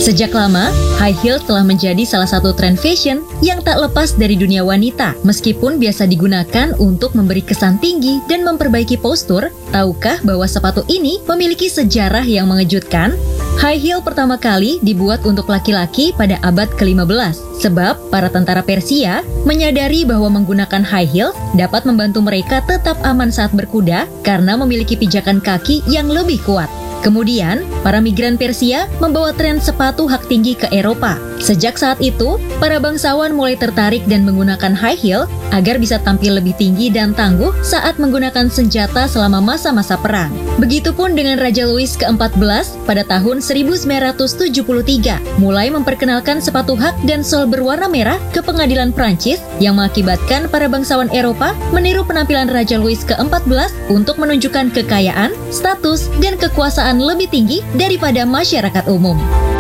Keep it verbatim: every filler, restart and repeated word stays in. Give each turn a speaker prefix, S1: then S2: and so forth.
S1: Sejak lama, high heel telah menjadi salah satu tren fashion yang tak lepas dari dunia wanita. Meskipun biasa digunakan untuk memberi kesan tinggi dan memperbaiki postur, tahukah bahwa sepatu ini memiliki sejarah yang mengejutkan? High heel pertama kali dibuat untuk laki-laki pada abad ke lima belas, sebab para tentara Persia menyadari bahwa menggunakan high heel dapat membantu mereka tetap aman saat berkuda karena memiliki pijakan kaki yang lebih kuat. Kemudian, para migran Persia membawa tren sepatu hak tinggi ke Eropa. Sejak saat itu, para bangsawan mulai tertarik dan menggunakan high heel agar bisa tampil lebih tinggi dan tangguh saat menggunakan senjata selama masa-masa perang. Begitupun dengan Raja Louis keempat belas pada tahun seribu sembilan ratus tujuh puluh tiga, mulai memperkenalkan sepatu hak dan sol berwarna merah ke pengadilan Prancis yang mengakibatkan para bangsawan Eropa meniru penampilan Raja Louis keempat belas untuk menunjukkan kekayaan, status, dan kekuasaan lebih tinggi daripada masyarakat umum.